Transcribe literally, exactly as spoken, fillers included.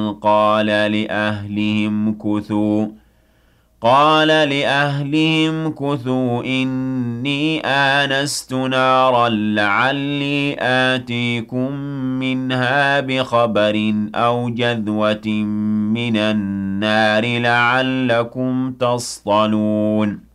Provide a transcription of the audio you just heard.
قال لأهلهم كثوا قال لأهلهم كثوا إني آنست نارا لعلي آتيكم منها بخبر أو جذوة من النار لعلكم تصطلون